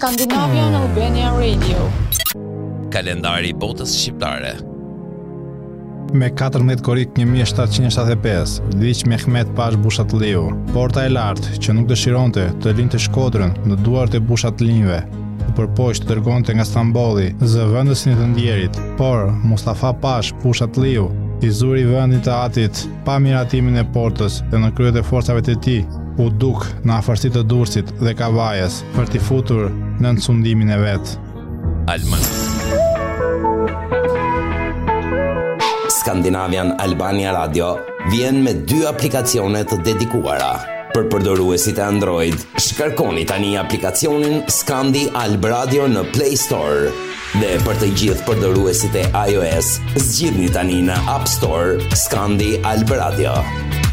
Scandinavian Albania Radio. Kalendari i botës shqiptare. Me 14 korik 1775, vdiq Mehmet Pash Bushatliu, porta e lartë që nuk dëshironte të linte Shkodrën në duart e Bushatlinjve, u përpoq të dërgonte nga Stambolli zëvendësin e të ndjerit, por Mustafa Pash Bushatliu i zuri vendin të atit pa miratimin e portës dhe në kryet e forcave të tij u duk në afërsi të Durrësit dhe Kavajës për t'i futur në sundimin e vet. Alman. Scandinavian Albania Radio vjen me 2 aplikacione të dedikuara. Për përdoruesit e Android, shkarkoni tani aplikacionin Scandi Alb Radio në Play Store. Dhe për të gjithë përdoruesit e iOS, zgjidhni tani në App Store Scandi Alb Radio.